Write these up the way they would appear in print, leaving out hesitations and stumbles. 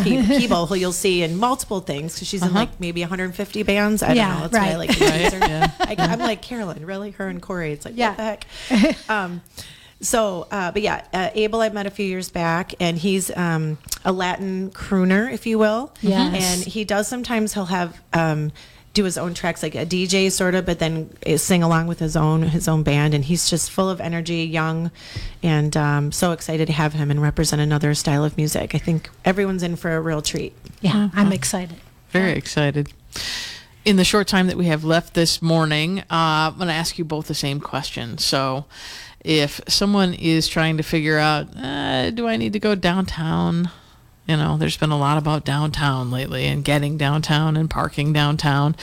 Keeble, who you'll see in multiple things because she's in like maybe 150 bands. I don't know. That's why I like to tease her. I'm like, Carolyn, really? Her and Corey. It's like, what the heck? But yeah, Abel I met a few years back, and he's a Latin crooner, if you will. Yes. And he does sometimes, he'll have do his own tracks, like a DJ sort of, but then sing along with his own band. And he's just full of energy, young, and so excited to have him and represent another style of music. I think everyone's in for a real treat. Yeah, I'm excited. Very excited. In the short time that we have left this morning, I'm going to ask you both the same question. So if someone is trying to figure out, do I need to go downtown? You know, there's been a lot about downtown lately and getting downtown and parking downtown.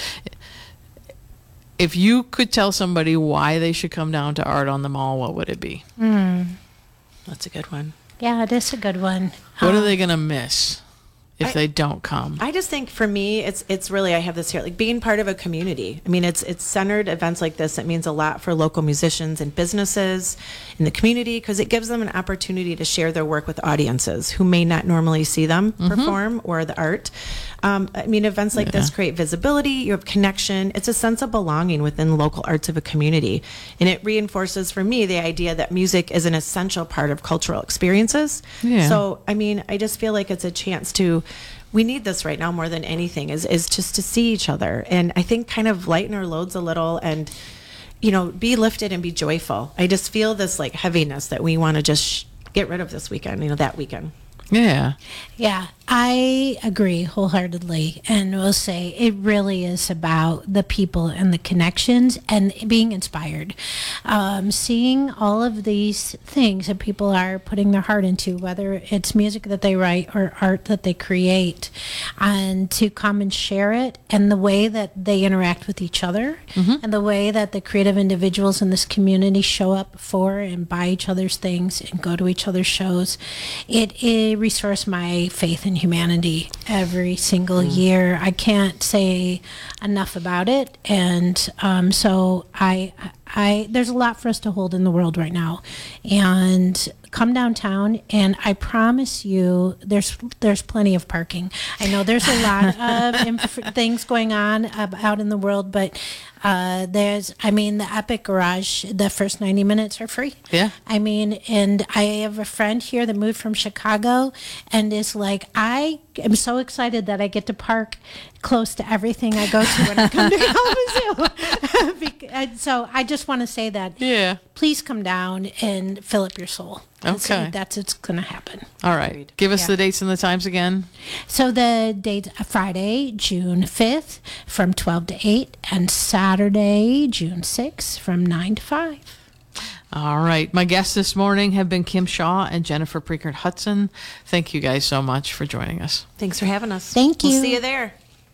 If you could tell somebody why they should come down to Art on the Mall, what would it be? That's a good one. Yeah, it is a good one. What are they going to miss if they don't come? I just think for me, it's really, I have this here, like being part of a community. I mean, it's centered events like this. It means a lot for local musicians and businesses in the community because it gives them an opportunity to share their work with audiences who may not normally see them perform or the art. I mean, events like this create visibility, you have connection. It's a sense of belonging within local arts of a community. And it reinforces for me the idea that music is an essential part of cultural experiences. Yeah. So, I mean, I just feel like it's a chance to, we need this right now more than anything, is just to see each other. And I think kind of lighten our loads a little and, you know, be lifted and be joyful. I just feel this like heaviness that we want to just get rid of this weekend, you know, that weekend. Yeah. Yeah, I agree wholeheartedly, and will say it really is about the people and the connections and being inspired. Seeing all of these things that people are putting their heart into, whether it's music that they write or art that they create, and to come and share it, and the way that they interact with each other, and the way that the creative individuals in this community show up for and buy each other's things and go to each other's shows. It restores my faith in humanity every single year. I can't say enough about it, and so I there's a lot for us to hold in the world right now, and come downtown, and I promise you there's plenty of parking. I know there's a lot of things going on out in the world, but the Epic Garage, the first 90 minutes are free. Yeah. I mean, and I have a friend here that moved from Chicago and is like, I am so excited that I get to park close to everything I go to when I come to Kalamazoo. And so I just want to say that. Yeah. Please come down and fill up your soul. Okay. That's what's going to happen. All right. Give us the dates and the times again. So the date, Friday, June 5th from 12 to 8, and Saturday, June 6th from 9 to 5. All right. My guests this morning have been Kim Shaw and Jennifer Preekert Hudson. Thank you guys so much for joining us. Thanks for having us. Thank you. We'll see you there.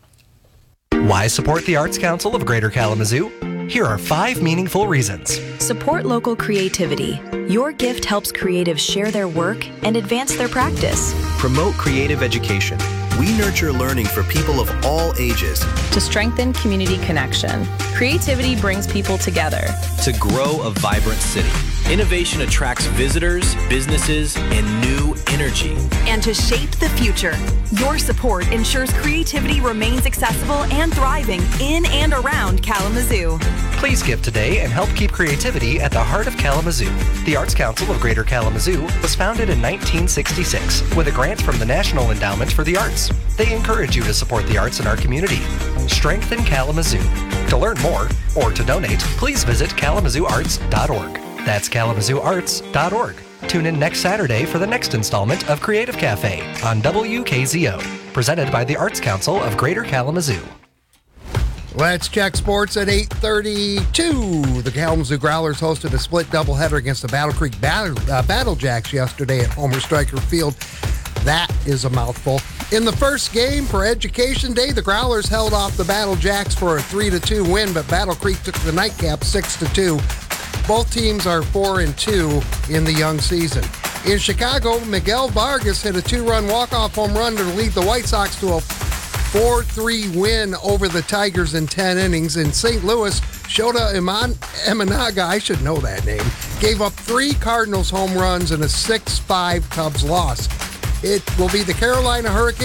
Why support the Arts Council of Greater Kalamazoo? Here are 5 meaningful reasons. Support local creativity. Your gift helps creatives share their work and advance their practice. Promote creative education. We nurture learning for people of all ages. To strengthen community connection. Creativity brings people together. To grow a vibrant city. Innovation attracts visitors, businesses, and new energy. And to shape the future. Your support ensures creativity remains accessible and thriving in and around Kalamazoo. Please give today and help keep creativity at the heart of Kalamazoo. The Arts Council of Greater Kalamazoo was founded in 1966 with a grant from the National Endowment for the Arts. They encourage you to support the arts in our community. Strengthen Kalamazoo. To learn more or to donate, please visit kalamazooarts.org. That's kalamazooarts.org. Tune in next Saturday for the next installment of Creative Cafe on WKZO, presented by the Arts Council of Greater Kalamazoo. Let's check sports at 8:32. The Kalamazoo Growlers hosted a split doubleheader against the Battle Creek Battle Jacks yesterday at Homer Stryker Field. That is a mouthful. In the first game for Education Day, the Growlers held off the Battle Jacks for a 3-2 win, but Battle Creek took the nightcap 6-2. Both teams are 4-2 in the young season. In Chicago, Miguel Vargas hit a 2-run walk-off home run to lead the White Sox to a 4-3 win over the Tigers in 10 innings. In St. Louis, Shota Imanaga, I should know that name, gave up 3 Cardinals home runs in a 6-5 Cubs loss. It will be the Carolina Hurricanes